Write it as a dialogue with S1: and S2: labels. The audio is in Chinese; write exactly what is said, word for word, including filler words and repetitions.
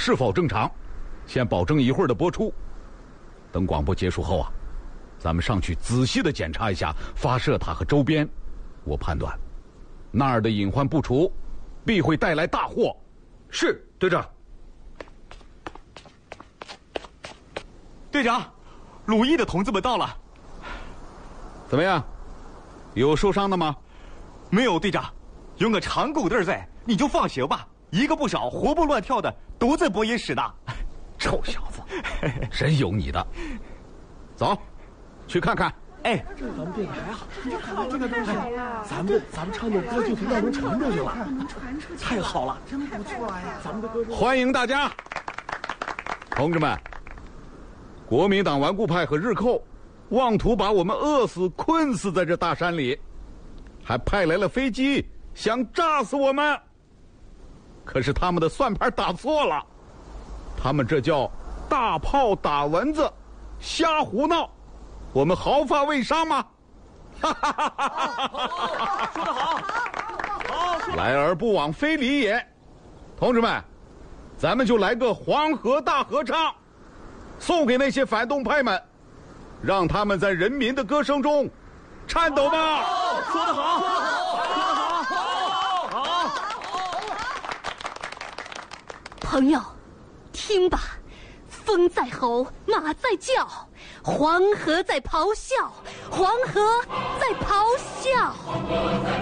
S1: 是否正常，先保证一会儿的播出。等广播结束后啊，咱们上去仔细的检查一下发射塔和周边。我判断，那儿的隐患不除，必会带来大祸。
S2: 是，队长。
S3: 队长，鲁艺的同志们到了。
S1: 怎么样？有受伤的吗？
S3: 没有，队长。有我长狗蛋在，你就放心吧。一个不少，活蹦乱跳的，都在播音室呢。
S1: 臭小子，真有你的！走，去看看。
S3: 哎，
S4: 这咱们电台啊，你看这个东西，咱们咱们唱的歌就从那能传出去了，太好了，真不错呀！咱们的歌，
S1: 欢迎大家，同志们。国民党顽固派和日寇，妄图把我们饿死、困死在这大山里，还派来了飞机想炸死我们。可是他们的算盘打错了，他们这叫大炮打蚊子，瞎胡闹。我们毫发未伤吗？哈哈哈哈哈！
S3: 说得好，好，
S1: 来而不往非礼也。同志们，咱们就来个黄河大合唱，送给那些反动派们，让他们在人民的歌声中颤抖吧。
S3: 说得好，说得好，好，好，
S5: 朋友，听吧，风在吼，马在叫，黄河在咆哮，黄河在咆哮。